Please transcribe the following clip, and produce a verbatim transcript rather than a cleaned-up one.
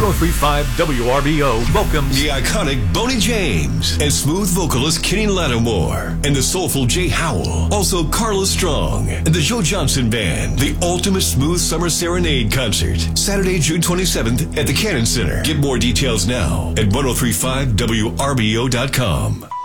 oh three point five W R B O welcomes the iconic Boney James and smooth vocalist Kenny Lattimore and the soulful Jay Howell. Also Carla Strong and the Joe Johnson Band. The ultimate smooth summer serenade concert. Saturday, June twenty-seventh at the Cannon Center. Get more details now at ten thirty-five W R B O dot com.